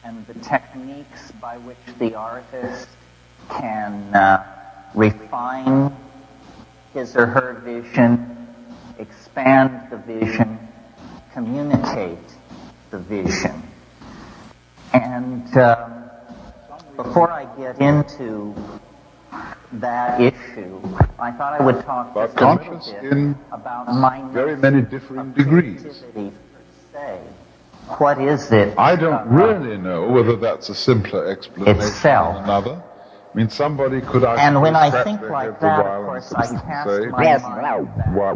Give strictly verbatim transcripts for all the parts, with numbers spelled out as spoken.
and the techniques by which the artist can uh, refine his or her vision, expand the vision, communicate the vision. And um, before I get into that issue, I thought I would talk But just a little conscious bit in about my very many different degrees. creativity per se. What is it? I don't uh, really know whether that's a simpler explanation Itself. than another. I mean, somebody could actually And when I scratch think their like heads a that, of while course, and I say, cast say, my yes, mind now, back.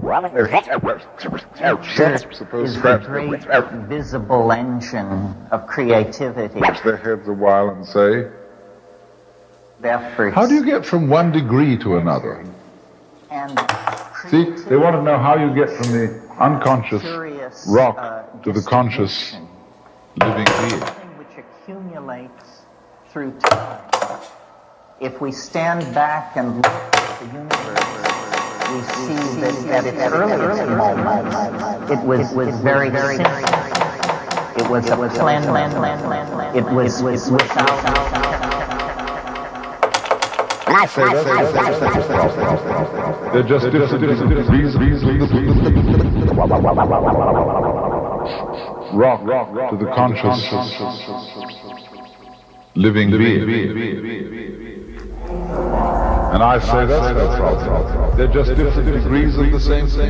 what, suppose Is the scratch great their, visible engine of creativity. scratch their heads a while and say, Efforts. how do you get from one degree to another? And See, they want to know how you get from the unconscious curious, rock uh, to the conscious distribution, living being. something which accumulates through time. If we stand back and look at the universe, we see that at its earliest moment, it was, was very, very simple. It was a plan, it was, was without... Say that, say that, say that. They're just different degrees of the rock, rock to the conscious living being. And I say that's no problem. They're just different degrees of the same thing.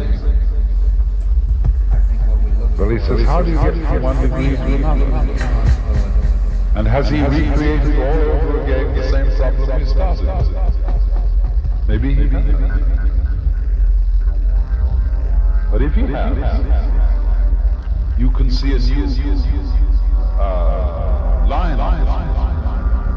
Well, he says, how do you get from one degree to another? And has he recreated all over again the same problem he started? Maybe he has. But if he has, you can see a new uh,